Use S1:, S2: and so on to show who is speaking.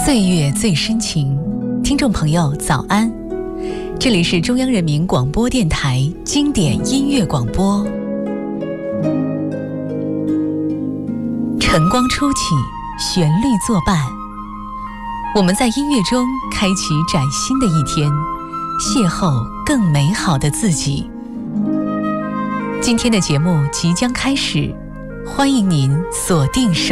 S1: 岁月最深情，听众朋友早安，这里是中央人民广播电台经典音乐广播。晨光初起，旋律作伴，我们在音乐中开启崭新的一天，邂逅更美好的自己。今天的节目即将开始，欢迎您锁定